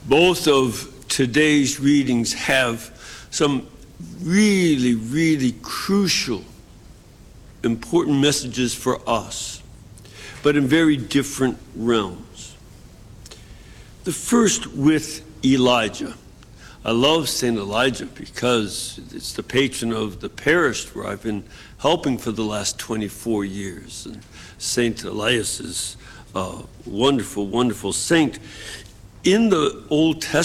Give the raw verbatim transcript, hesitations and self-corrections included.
Both of today's readings have some really, really crucial, important messages for us, but in very different realms. The first with Elijah. I love Saint Elijah because it's the patron of the parish where I've been helping for the last twenty-four years. And Saint Elias is a wonderful, wonderful saint. In the Old Testament,